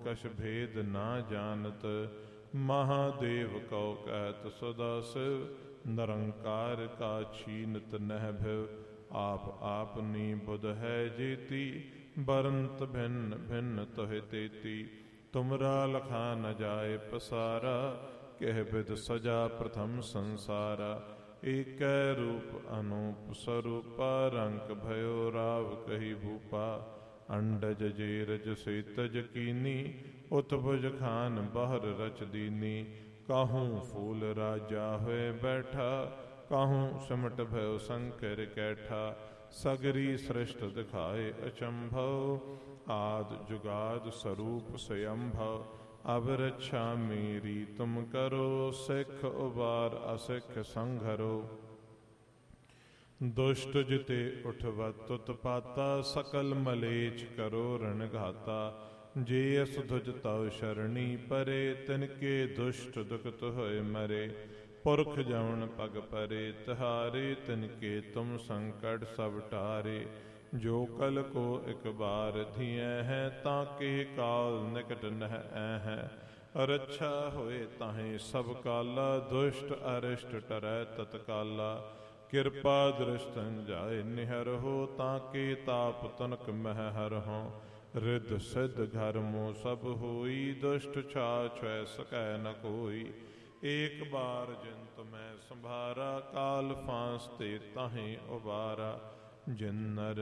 कछ भेद ना जानत। महादेव कौ कहत सदा शिव, निरंकार का छीनत नह भव। आप आपनी बुध है जेती, बरंत भिन्न भिन्न तोह तेती। तुमरा लखा न जाए पसारा, कह विद सजा प्रथम संसारा। एक रूप अनूप स्वरूपा, रंक भयो राव कही भूपा। अंडज जेरज सेतज कीनी, उत्भुज खान बहर रच दीनी। काहूँ फूल राजा हुए बैठा, काहूँ सिमट भयो शंकर कैठा। सगरी सृष्ट दिखाए अचंभव, आद जुगाद स्वरूप स्वयंभव। अब रक्षा मेरी तुम करो, सिख उबार असिख संघरो। दुष्ट जिते उठवत उत्पाता, सकल मलेच्छ करो रण घाता। जे अस धुज तव शरणी परे, तिनके दुष्ट दुखत होए मरे। पुरख जवन पग परे तिहारे, तिनके तुम संकट सब टारे। जो कल को एक बार धिए हैं, ताके काल निकट नह है। रक्षा होए ताहें सब काला, दुष्ट अरिष्ट टरै तत्काला। कृपा दृष्टन जाए निहर हो, ताके ताप तनक मह हर हो। रिद्ध सिद्ध घर मो सब होई, दुष्ट छाछ सकै न कोई। एक बार जिन तुम्हें संभारा, काल फांस ते ताहें उबारा। जिन नर